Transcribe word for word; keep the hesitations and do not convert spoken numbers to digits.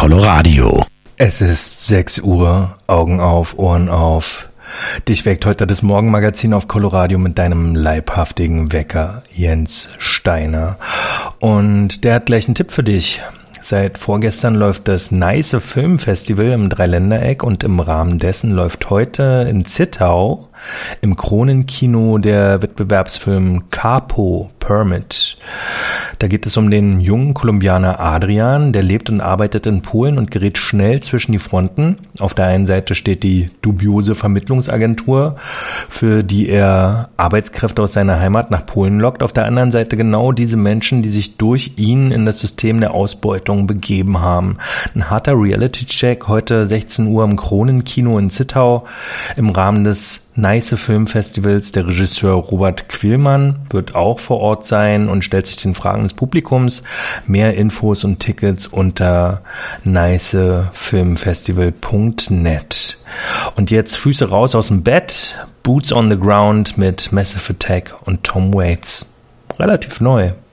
Coloradio. Es ist sechs Uhr, Augen auf, Ohren auf. Dich weckt heute das Morgenmagazin auf Coloradio mit deinem leibhaftigen Wecker, Jens Steiner. Und der hat gleich einen Tipp für dich. Seit vorgestern läuft das Neiße Filmfestival im Dreiländereck und im Rahmen dessen läuft heute in Zittau im Kronenkino der Wettbewerbsfilm Capo Permit. Da geht es um den jungen Kolumbianer Adrian, der lebt und arbeitet in Polen und gerät schnell zwischen die Fronten. Auf der einen Seite steht die dubiose Vermittlungsagentur, für die er Arbeitskräfte aus seiner Heimat nach Polen lockt. Auf der anderen Seite genau diese Menschen, die sich durch ihn in das System der Ausbeutung begeben haben. Ein harter Reality-Check heute sechzehn Uhr im Kronenkino in Zittau im Rahmen des Neiße Filmfestivals. Der Regisseur Robert Quillmann wird auch vor Ort sein und stellt sich den Fragen des Publikums. Mehr Infos und Tickets unter neicefilmfestival punkt net. Und jetzt Füße raus aus dem Bett, Boots on the Ground mit Massive Attack und Tom Waits. Relativ neu.